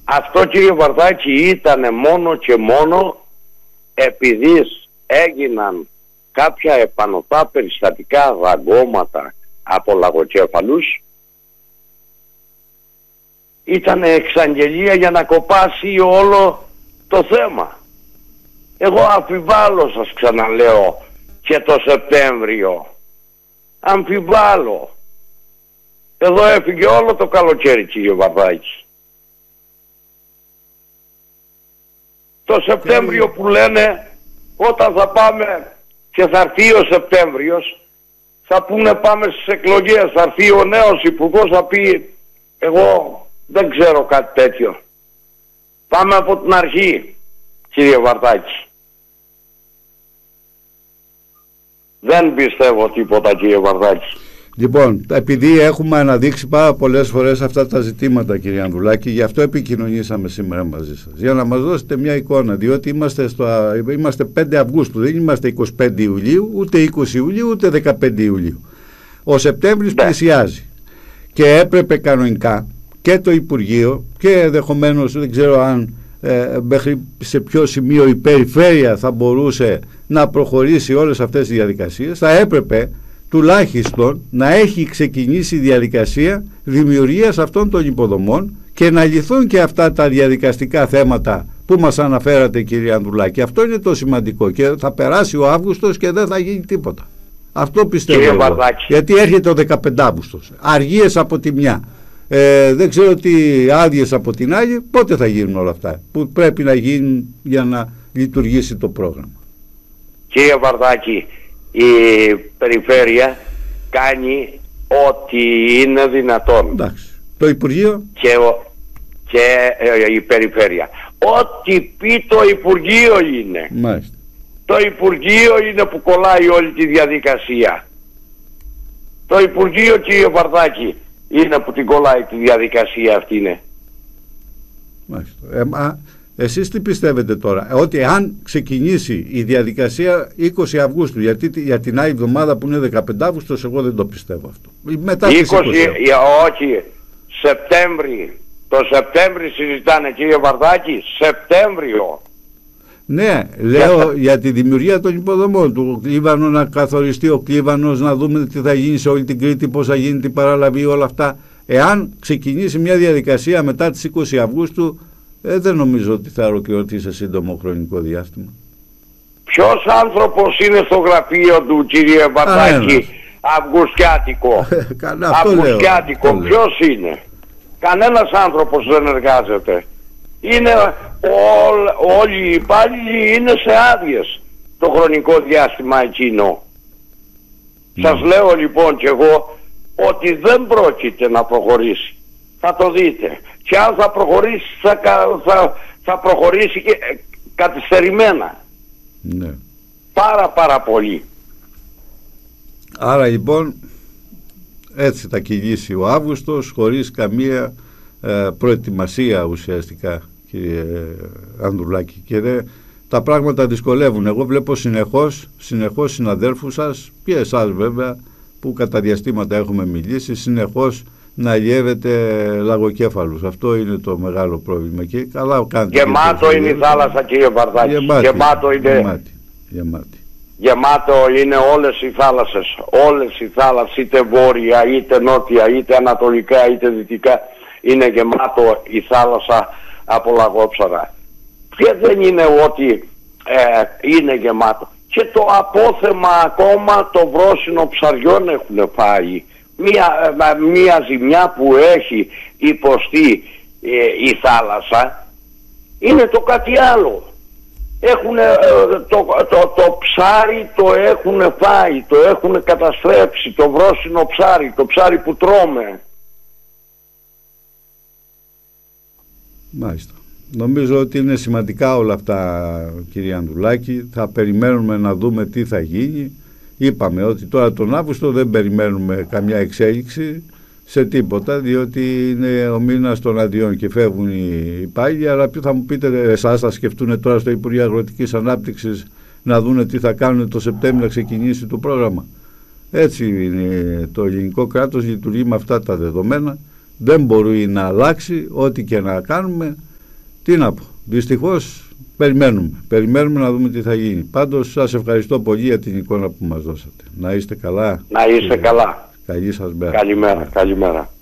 Αυτό, κύριε Βαρδάκη, ήταν μόνο και μόνο επειδή έγιναν κάποια επανωτά περιστατικά δαγκώματα από λαγοκέφαλους. Ήταν εξαγγελία για να κοπάσει όλο το θέμα. Εγώ αμφιβάλλω, σας ξαναλέω, και το Σεπτέμβριο. Αμφιβάλλω. Εδώ έφυγε όλο το καλοκαίρι, κύριε Βαρδάκη. Το Σεπτέμβριο που λένε, όταν θα πάμε και θα έρθει ο Σεπτέμβριος, θα πούνε πάμε στις εκλογές, θα έρθει ο νέος υπουργός, θα πει εγώ δεν ξέρω κάτι τέτοιο. Πάμε από την αρχή, κύριε Βαρδάκη. Δεν πιστεύω τίποτα, κύριε Βαρδάκη. Λοιπόν, επειδή έχουμε αναδείξει πάρα πολλές φορές αυτά τα ζητήματα, κύριε Ανδρουλάκη, γι' αυτό επικοινωνήσαμε σήμερα μαζί σας. Για να μας δώσετε μια εικόνα, διότι είμαστε 5 Αυγούστου, δεν είμαστε 25 Ιουλίου, ούτε 20 Ιουλίου, ούτε 15 Ιουλίου. Ο Σεπτέμβρης πλησιάζει και έπρεπε κανονικά και το Υπουργείο και ενδεχομένως, δεν ξέρω αν μέχρι σε ποιο σημείο η περιφέρεια θα μπορούσε να προχωρήσει όλες αυτές τις διαδικασίες, θα έπρεπε τουλάχιστον να έχει ξεκινήσει η διαδικασία δημιουργίας αυτών των υποδομών και να λυθούν και αυτά τα διαδικαστικά θέματα που μας αναφέρατε, κύριε Ανδρουλάκη. Αυτό είναι το σημαντικό και θα περάσει ο Αύγουστος και δεν θα γίνει τίποτα. Αυτό πιστεύω εγώ. Γιατί έρχεται ο 15 Αύγουστος. Αργίες από τη μια. Δεν ξέρω τι άδειες από την άλλη. Πότε θα γίνουν όλα αυτά που πρέπει να γίνουν για να λειτουργήσει το πρόγραμμα. Κύριε Βαρδάκη, η περιφέρεια κάνει ό,τι είναι δυνατόν. Εντάξει. Το Υπουργείο και η περιφέρεια. Ό,τι πει το Υπουργείο είναι. Μάλιστα. Το Υπουργείο είναι που κολλάει όλη τη διαδικασία. Το Υπουργείο, κύριε Βαρδάκη, είναι που την κολλάει τη διαδικασία αυτή, είναι. Μάλιστα. Εσείς τι πιστεύετε τώρα, ότι αν ξεκινήσει η διαδικασία 20 Αυγούστου, γιατί για την άλλη εβδομάδα που είναι 15 Αύγουστος, εγώ δεν το πιστεύω αυτό. Μετά 20, όχι, Σεπτέμβρη. Το Σεπτέμβρη συζητάνε, κύριε Βαρδάκη, Σεπτέμβριο. Ναι, λέω για τη δημιουργία των υποδομών του Κλίβανο, να καθοριστεί ο Κλίβανος, να δούμε τι θα γίνει σε όλη την Κρήτη, πώς θα γίνει την παραλαβή, όλα αυτά. Εάν ξεκινήσει μια διαδικασία μετά τις 20 Αυγούστου, δεν νομίζω ότι θα ολοκληρωθεί σε σύντομο χρονικό διάστημα. Ποιος άνθρωπος είναι στο γραφείο του, κύριε Βαρδάκη, αυγουστιάτικο? Αυγουστιάτικο, ποιος είναι? Κανένας άνθρωπος δεν εργάζεται. Είναι όλοι οι υπάλληλοι είναι σε άδειες το χρονικό διάστημα εκείνο. Σας λέω λοιπόν κι εγώ ότι δεν πρόκειται να προχωρήσει. Θα το δείτε. Και αν θα προχωρήσει θα προχωρήσει και καθυστερημένα. Ναι. Πάρα πολύ. Άρα λοιπόν έτσι θα κυλήσει ο Αύγουστος χωρίς καμία προετοιμασία ουσιαστικά, κύριε Ανδρουλάκη, και τα πράγματα δυσκολεύουν. Εγώ βλέπω συνεχώς συναδέλφους σας και εσάς βέβαια που κατά διαστήματα έχουμε μιλήσει, συνεχώς να αλλιεύετε λαγοκέφαλους. Αυτό είναι το μεγάλο πρόβλημα και καλά κάνετε. Γεμάτο είναι η θάλασσα, κύριε Βαρδάκη. Γεμάτο είναι. Γεμάτο είναι όλες οι θάλασσες. Όλες οι θάλασσες, είτε βόρεια, είτε νότια, είτε ανατολικά, είτε δυτικά, είναι γεμάτο η θάλασσα από λαγόψαρα. Και δεν είναι ότι είναι γεμάτο. Και το απόθεμα ακόμα το βρόσινο ψαριών έχουν φάει. Μία ζημιά που έχει υποστεί η θάλασσα είναι το κάτι άλλο. Το ψάρι το έχουν φάει, το έχουν καταστρέψει, το βρόσινο ψάρι, το ψάρι που τρώμε. Μάλιστα. Νομίζω ότι είναι σημαντικά όλα αυτά, κύριε Ανδρουλάκη. Θα περιμένουμε να δούμε τι θα γίνει. Είπαμε ότι τώρα τον Αύγουστο δεν περιμένουμε καμιά εξέλιξη σε τίποτα, διότι είναι ο μήνας των αδειών και φεύγουν οι υπάλληλοι. Αλλά ποιο θα μου πείτε, εσάς θα σκεφτούν τώρα στο Υπουργείο Αγροτικής Ανάπτυξης να δούνε τι θα κάνουν το Σεπτέμβριο να ξεκινήσει το πρόγραμμα? Έτσι είναι το ελληνικό κράτος, λειτουργεί με αυτά τα δεδομένα. Δεν μπορεί να αλλάξει ό,τι και να κάνουμε. Τι να πω. Δυστυχώς περιμένουμε να δούμε τι θα γίνει. Πάντως σας ευχαριστώ πολύ για την εικόνα που μας δώσατε. Να είστε καλά. Να είστε καλά. Καλή σας μέρα. Καλημέρα.